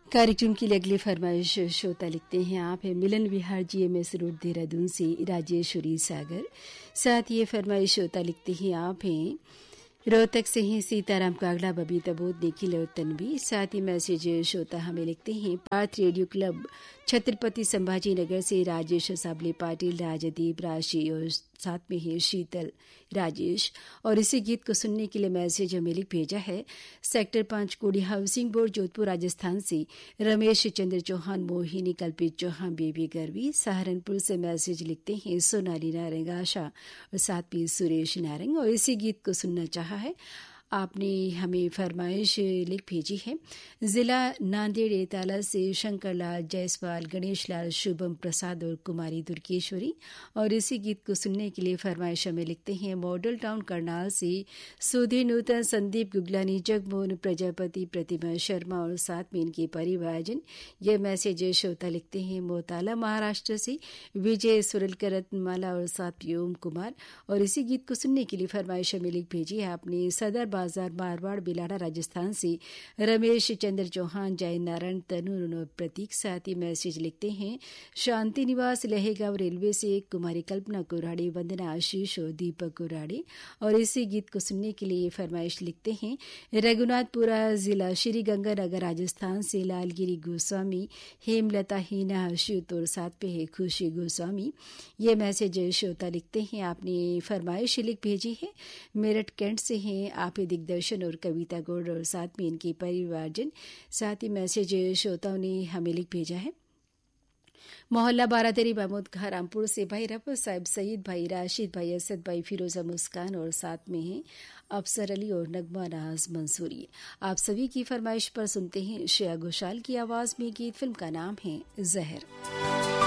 कार्यक्रम की अगली फरमाइश श्रोता लिखते हैं आप है मिलन विहार GMS रोड देहरादून से राजेश्वरी सागर। साथ ये फरमाइश श्रोता लिखते हैं आप हैं रोहतक से ही सीताराम कागड़ा बबीता बोध निखिल और तनवी। साथ ही मैसेज श्रोता हमें लिखते हैं पार्थ रेडियो क्लब छत्रपति संभाजी नगर से राजेश साबले पाटिल राजदीप राशि और साथ में है शीतल राजेश। और इसी गीत को सुनने के लिए मैसेज हमें लिख भेजा है सेक्टर 5 कोडी हाउसिंग बोर्ड जोधपुर राजस्थान से रमेश चंद्र चौहान मोहिनी कल्पित चौहान बेबी गर्वी। सहारनपुर से मैसेज लिखते हैं सोनाली नारंग आशा और साथ में सुरेश नारंग। और इसी गीत को सुनना चाहा है आपने हमें फरमाइश लिख भेजी है जिला नांदेड़ एताला से शंकरलाल जायसवाल गणेश लाल शुभम प्रसाद और कुमारी दुर्गेश्वरी। और इसी गीत को सुनने के लिए फरमाइश हमें लिखते हैं मॉडल टाउन करनाल से सुधीर नूतन संदीप गुगलानी जगमोहन प्रजापति प्रतिभा शर्मा और साथ में इनके परिवारजन। यह मैसेज श्रोता लिखते हैं मोताला महाराष्ट्र से विजय सुरलकर रत्नमाला और साथ में ओम कुमार। और इसी गीत को सुनने के लिए फरमाइश हमें लिख भेजी है आपने सदर बाजार मारवाड़ बिलाड़ा राजस्थान से रमेश चंद्र चौहान जय नारायण तनु प्रतीक। साथ ही मैसेज लिखते हैं शांति निवास लहेगांव रेलवे से कुमारी कल्पना कुराड़े वंदना आशीष और दीपक कुराड़े। और इसी गीत को सुनने के लिए फरमाइश लिखते हैं रघुनाथपुरा जिला श्री गंगानगर राजस्थान से लालगिरी गोस्वामी हेमलता हीना हर्षित और साथ पे है खुशी गोस्वामी। ये मैसेज श्रोता लिखते हैं आपने फरमाइश लिख भेजी है मेरठ कैंट से हैं आप दिग्दर्शन और कविता गौड़ और साथ में इनके परिवारजन। साथ ही मैसेज श्रोताओं ने हमें लिख भेजा है मोहल्ला बारादरी महमूद खां रामपुर से भाई रफ साहिब सईद भाई राशिद भाई असद भाई फिरोजा मुस्कान और साथ में हैं अफसर अली और नगमा नाज मंसूरी। आप सभी की फरमाइश पर सुनते हैं श्रेया घोषाल की आवाज में गीत। फिल्म का नाम है जहर।